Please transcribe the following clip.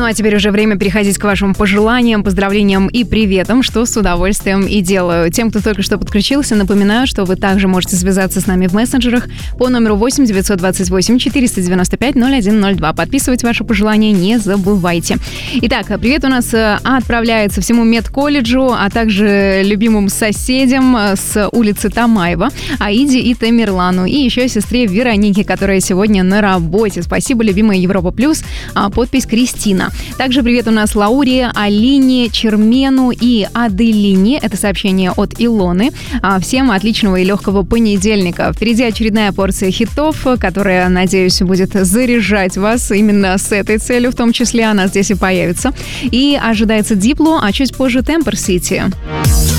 Ну а теперь уже время переходить к вашим пожеланиям, поздравлениям и приветам, что с удовольствием и делаю. Тем, кто только что подключился, напоминаю, что вы также можете связаться с нами в мессенджерах по номеру 8 928 495 0102. Подписывать ваши пожелания не забывайте. Итак, привет у нас отправляется всему медколледжу, а также любимым соседям с улицы Тамаева, Аиде и Тамерлану, и еще сестре Веронике, которая сегодня на работе. Спасибо, любимая Европа Плюс. Подпись Кристина. Также привет у нас Лауре, Алине, Чермену и Аделине. Это сообщение от Илоны. Всем отличного и легкого понедельника. Впереди очередная порция хитов, которая, надеюсь, будет заряжать вас именно с этой целью, в том числе она здесь и появится. И ожидается Дипло, а чуть позже Темпер Сити.